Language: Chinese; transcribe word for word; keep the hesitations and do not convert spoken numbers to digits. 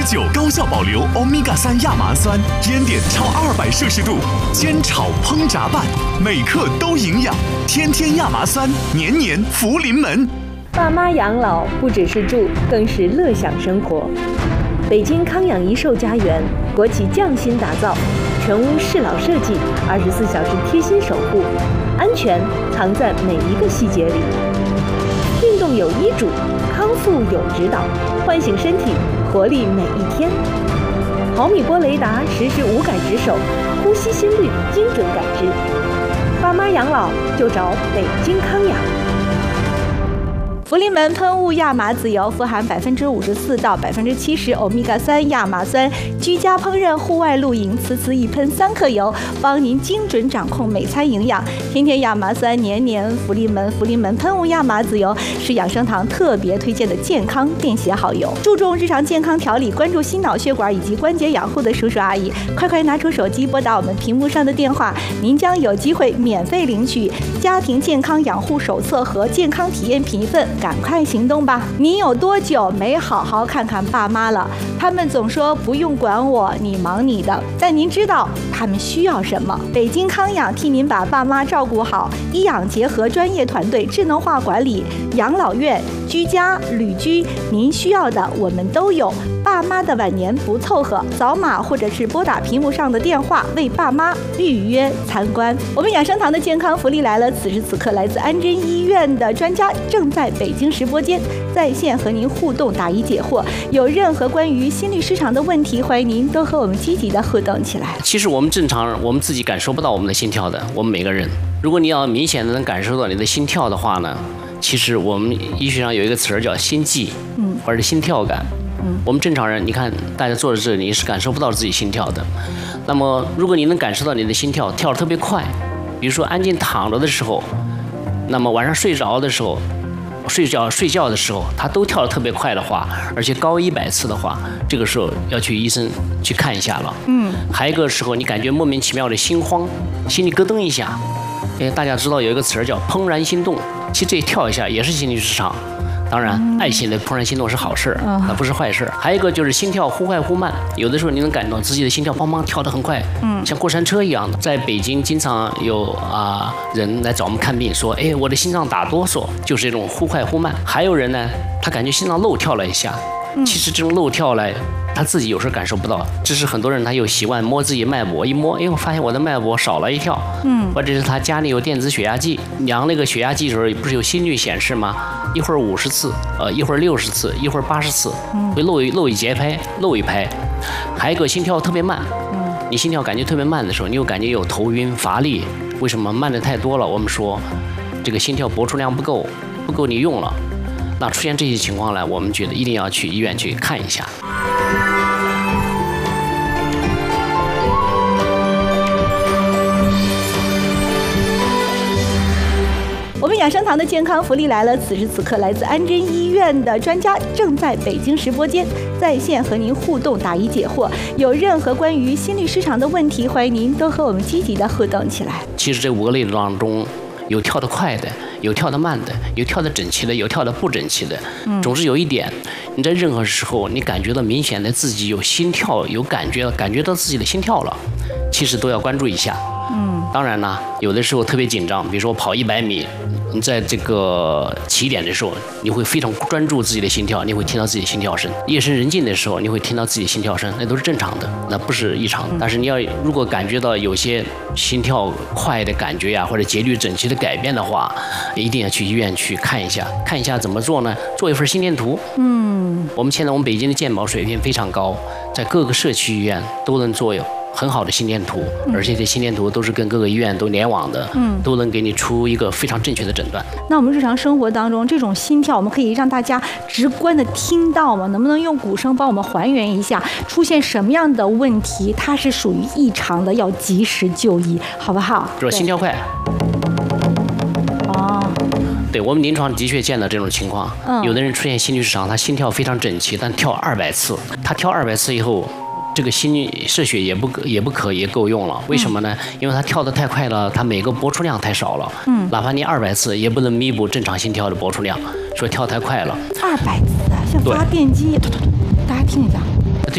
九高效保留欧米伽三亚麻酸，烟点超二百摄氏度，煎炒烹炸拌，每克都营养。天天亚麻酸，年年福临门。 爸妈养老不只是住，更是乐享生活。北京康养一寿家园，国企匠心打造，全屋适老设计，二十四小时贴心守护，安全藏在每一个细节里。运动有医嘱，康复有指导，唤醒身体，活力每一天。毫米波雷达实时无感值守，呼吸心率精准感知。爸妈养老就找北京康养。 福临门喷雾亚麻籽油富含百分之五十四到百分之七十欧米伽三亚麻酸，居家烹饪、户外露营，呲呲一喷三克油，帮您精准掌控每餐营养。天天亚麻酸，年年福临门。福临门喷雾亚麻籽油是养生堂特别推荐的健康便携好油，注重日常健康调理，关注心脑血管以及关节养护的叔叔阿姨，快快拿出手机拨打我们屏幕上的电话，您将有机会免费领取家庭健康养护手册和健康体验品一份。赶快行动吧！你有多久没好好看看爸妈了？他们总说不用管我，你忙你的。但您知道他们需要什么？北京康养替您把爸妈照顾好，医养结合专业团队，智能化管理，养老院、居家、旅居，您需要的我们都有。爸妈的晚年不凑合，扫码或者是拨打屏幕上的电话为爸妈预约参观。我们养生堂的健康福利来了！此时此刻，来自安贞医院的专家正在北京直播间在线和您互动答疑解惑。有任何关于心律失常的问题，欢迎您都和我们积极的互动起来。 其实我们正常人，我们自己感受不到我们的心跳的，我们每个人。如果你要明显的能感受到你的心跳的话呢，其实我们医学上有一个词儿叫心悸，嗯，或者心跳感。嗯，我们正常人，你看大家坐在这里，你是感受不到自己心跳的。那么，如果你能感受到你的心跳跳得特别快，比如说安静躺着的时候，那么晚上睡着的时候，睡觉睡觉的时候，它都跳得特别快的话，而且高一百次的话，这个时候要去医生去看一下了。嗯，还有一个时候，你感觉莫名其妙的心慌，心里咯噔一下，哎，大家知道有一个词儿叫怦然心动，其实这跳一下也是心律失常。当然，爱情的怦然心动是好事，那不是坏事。还有一个就是心跳忽快忽慢，有的时候你能感到自己的心跳砰砰跳得很快，嗯，像过山车一样的。在北京经常有啊、呃、人来找我们看病，说，哎，我的心脏打哆嗦，就是这种忽快忽慢。还有人呢，他感觉心脏漏跳了一下，其实这种漏跳来，他自己有时候感受不到，只是很多人他有习惯摸自己脉搏，一摸，哎，我发现我的脉搏少了一跳，嗯，或者是他家里有电子血压计，量那个血压计的时候，不是有心率显示吗？一会儿五十次，呃，一会儿六十次，一会儿八十次，会漏一漏一节拍，漏一拍。还有一个心跳特别慢，你心跳感觉特别慢的时候，你又感觉有头晕乏力，为什么慢的太多了？我们说这个心跳搏出量不够，不够你用了。那出现这些情况呢，我们觉得一定要去医院去看一下。 我们养生堂的健康福利来了！此时此刻，来自安贞医院的专家正在北京直播间在线和您互动答疑解惑。有任何关于心律失常的问题，欢迎您都和我们积极的互动起来。 其实这五个类当中，有跳得快的，有跳得慢的，有跳得整齐的，有跳得不整齐的。嗯，总之有一点，你在任何时候你感觉到明显的自己有心跳，有感觉，感觉到自己的心跳了，其实都要关注一下。嗯，当然呢，有的时候特别紧张，比如说跑一百米，你在这个起点的时候，你会非常专注自己的心跳，你会听到自己的心跳声。夜深人静的时候，你会听到自己心跳声，那都是正常的，那不是异常的。但是你要如果感觉到有些心跳快的感觉呀、啊，或者节律整齐的改变的话，一定要去医院去看一下，看一下怎么做呢？做一份心电图。嗯，我们现在我们北京的健保水平非常高，在各个社区医院都能做有很好的心电图，而且这心电图都是跟各个医院都联网的，嗯，都能给你出一个非常正确的诊断。 那我们日常生活当中这种心跳，我们可以让大家直观的听到吗？能不能用鼓声帮我们还原一下，出现什么样的问题，它是属于异常的，要及时就医，好不好？ 说心跳快。 哦。 对，我们临床的确见到这种情况，嗯，有的人出现心律失常，他心跳非常整齐，但跳二百次，他跳二百次以后，这个心射血也不也不可也够用了，为什么呢？因为他跳得太快了，他每个搏出量太少了。嗯，哪怕你二百次也不能弥补正常心跳的搏出量，说跳太快了。 二百次啊，像发电机，大家听一下。